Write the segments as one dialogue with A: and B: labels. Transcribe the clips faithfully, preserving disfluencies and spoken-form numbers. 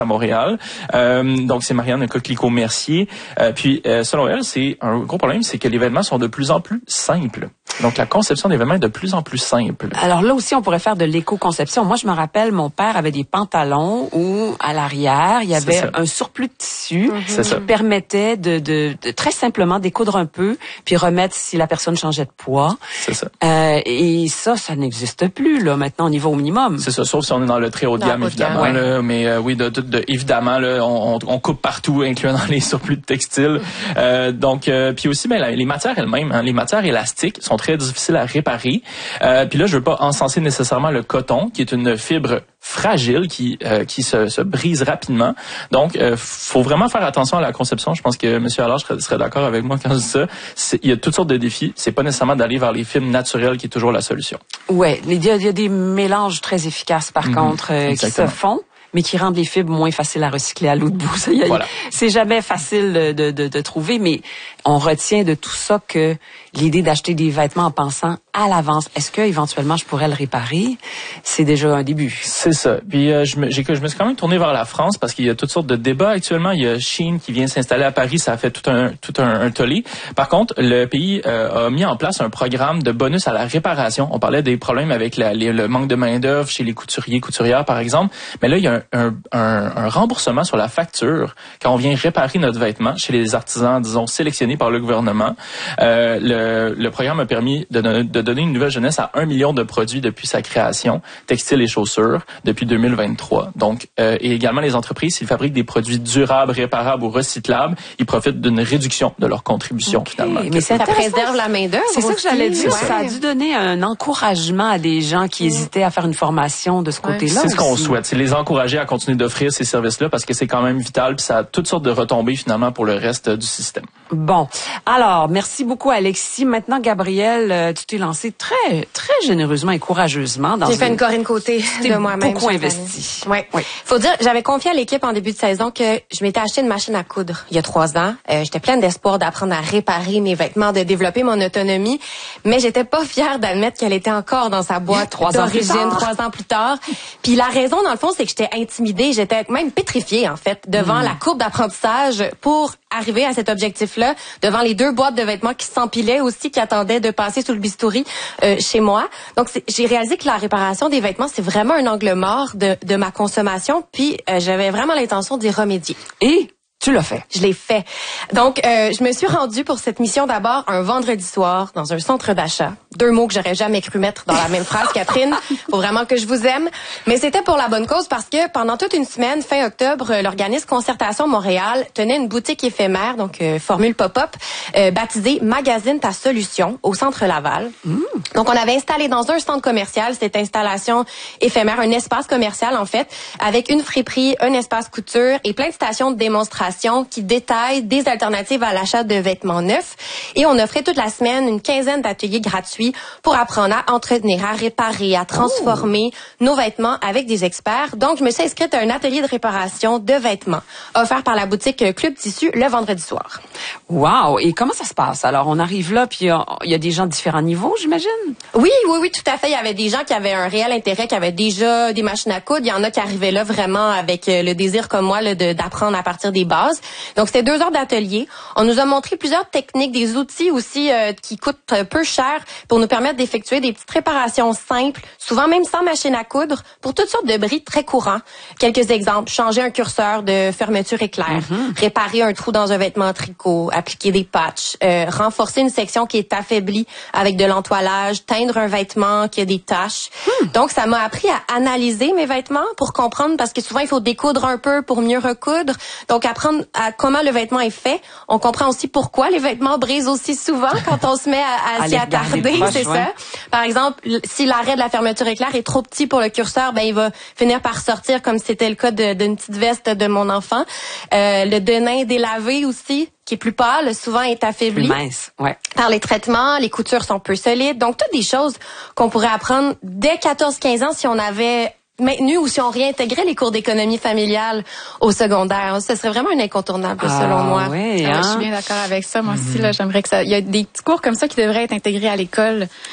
A: à Montréal. Euh, donc, c'est Marianne Coquelicot-Mercier. Euh, puis, euh, selon elle, c'est un gros problème, c'est que les vêtements sont de plus en plus simples. Donc, la conception des vêtements est de plus en plus simple.
B: Alors là aussi, on pourrait faire de l'éco-conception. Moi, je me rappelle, mon père avait des pantalons où, à l'arrière, il y avait un surplus de tissu
A: mm-hmm. qui
B: ça. permettait de, de, de très simplement découdre un peu, puis remettre si la personne changeait de poids.
A: C'est ça.
B: Euh, et ça, ça n'existe plus, là. Maintenant, on y va au minimum.
A: C'est ça, sauf si on est dans le très haut de gamme, évidemment.
B: gamme, ouais.
A: Là, mais euh, oui, de, de, de, évidemment, là, on, on coupe partout, incluant dans les surplus de textiles. Euh, donc, euh, puis aussi, ben, la, les matières elles-mêmes, hein, les matières élastiques sont très difficiles à réparer. Euh, puis là, je veux pas encenser nécessairement le coton, qui est une fibre fragile qui euh, qui se, se brise rapidement. Donc, euh, faut vraiment faire attention à la conception. Je pense que M. Allard serait, serait d'accord avec moi quand je dis ça. C'est, il y a toutes sortes de défis. C'est pas nécessairement d'aller vers les fibres naturelles qui est toujours la solution.
B: Ouais, il y a, il y a des mélanges très efficaces par mm-hmm. contre euh, qui se font, mais qui rendent les fibres moins faciles à recycler à l'autre bout. Ça, y a, voilà. C'est jamais facile de, de, de trouver, mais on retient de tout ça que l'idée d'acheter des vêtements en pensant à l'avance, est-ce que éventuellement je pourrais le réparer, c'est déjà un début.
A: C'est ça. Puis euh, je, me, j'ai, je me suis quand même tourné vers la France parce qu'il y a toutes sortes de débats actuellement. Il y a Shein qui vient s'installer à Paris, ça a fait tout un tout un, un tollé. Par contre, le pays euh, a mis en place un programme de bonus à la réparation. On parlait des problèmes avec la, les, le manque de main d'œuvre chez les couturiers, couturières par exemple. Mais là, il y a un, un, un, un remboursement sur la facture quand on vient réparer notre vêtement chez les artisans, disons sélectionnés par le gouvernement. Euh, le, le programme a permis de, de donner une nouvelle jeunesse à un million de produits depuis sa création, textiles et chaussures, depuis deux mille vingt-trois. Donc, euh, et également les entreprises, s'ils fabriquent des produits durables, réparables ou recyclables, ils profitent d'une réduction de leur contribution okay. finalement.
C: Mais ça préserve la main d'œuvre.
B: C'est ça que j'allais dire.
C: Ouais.
B: Ça a dû donner un encouragement à des gens qui mmh. hésitaient à faire une formation de ce ouais. côté-là.
A: C'est
B: aussi.
A: ce qu'on souhaite, c'est les encourager à continuer d'offrir ces services-là parce que c'est quand même vital, puis ça a toutes sortes de retombées finalement pour le reste du système.
B: Bon, alors merci beaucoup Alexis. Maintenant Gabrielle, tu t'es lancée très très généreusement et courageusement dans.
C: J'ai fait une Corinne Côté de moi-même.
B: Beaucoup investi.
C: Oui. oui. Faut dire, j'avais confié à l'équipe en début de saison que je m'étais acheté une machine à coudre il y a trois ans. Euh, j'étais pleine d'espoir d'apprendre à réparer mes vêtements, de développer mon autonomie, mais j'étais pas fière d'admettre qu'elle était encore dans sa boîte
B: trois
C: d'origine
B: ans
C: trois ans plus tard. Puis la raison dans le fond, c'est que j'étais intimidée, j'étais même pétrifiée en fait devant mmh. la courbe d'apprentissage pour arriver à cet objectif-là, devant les deux boîtes de vêtements qui s'empilaient aussi, qui attendaient de passer sous le bistouri euh, chez moi. Donc, c'est, j'ai réalisé que la réparation des vêtements, c'est vraiment un angle mort de, de ma consommation, puis euh, j'avais vraiment l'intention d'y remédier.
B: Et tu l'as fait.
C: Je l'ai fait. Donc, euh, je me suis rendue pour cette mission d'abord un vendredi soir dans un centre d'achat. Deux mots que j'aurais jamais cru mettre dans la même phrase, Catherine. Faut vraiment que je vous aime. Mais c'était pour la bonne cause parce que pendant toute une semaine, fin octobre, l'organisme Concertation Montréal tenait une boutique éphémère, donc euh, formule pop-up, euh, baptisée Magazine ta solution au centre Laval. Mmh. Donc, on avait installé dans un centre commercial cette installation éphémère, un espace commercial en fait, avec une friperie, un espace couture et plein de stations de démonstration qui détaillent des alternatives à l'achat de vêtements neufs. Et on offrait toute la semaine une quinzaine d'ateliers gratuits pour apprendre à entretenir, à réparer, à transformer oh. nos vêtements avec des experts. Donc, je me suis inscrite à un atelier de réparation de vêtements offert par la boutique Club Tissu le vendredi soir.
B: Wow! Et comment ça se passe? Alors, on arrive là, puis il y a des gens de différents niveaux, j'imagine?
C: Oui, oui, oui, tout à fait. Il y avait des gens qui avaient un réel intérêt, qui avaient déjà des machines à coudre. Il y en a qui arrivaient là vraiment avec le désir comme moi là, de, d'apprendre à partir des bases. Donc, c'était deux heures d'atelier. On nous a montré plusieurs techniques, des outils aussi euh, qui coûtent peu cher pour nous permettre d'effectuer des petites réparations simples, souvent même sans machine à coudre, pour toutes sortes de bris très courants. Quelques exemples, changer un curseur de fermeture éclair, mm-hmm. réparer un trou dans un vêtement en tricot, appliquer des patchs, euh, renforcer une section qui est affaiblie avec de l'entoilage, teindre un vêtement qui a des taches. Mm. Donc, ça m'a appris à analyser mes vêtements pour comprendre, parce que souvent, il faut découdre un peu pour mieux recoudre. Donc, apprendre à comment le vêtement est fait. On comprend aussi pourquoi les vêtements brisent aussi souvent quand on se met à, à, à s'y attarder, proches, c'est ouais. ça. Par exemple, si l'arrêt de la fermeture éclair est trop petit pour le curseur, ben il va finir par sortir comme c'était le cas de, d'une petite veste de mon enfant. Euh, le denim délavé aussi, qui est plus pâle, souvent est affaibli.
B: Plus mince, ouais.
C: Par les traitements, les coutures sont peu solides. Donc, toutes des choses qu'on pourrait apprendre dès quatorze quinze ans si on avait maintenu ou si on réintégrait les cours d'économie familiale au secondaire. Ce serait vraiment un incontournable, ah, selon moi.
B: Oui,
D: hein?
B: hein?
D: Je suis bien d'accord avec ça. Moi mm-hmm. aussi, là, j'aimerais que ça... Il y a des petits cours comme ça qui devraient être intégrés à l'école.
C: Ouais.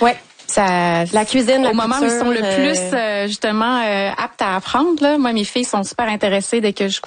D: Ça,
C: la cuisine, la
D: au moment où ils sont le
C: euh...
D: plus euh, justement euh, aptes à apprendre. Là, moi, mes filles sont super intéressées dès que je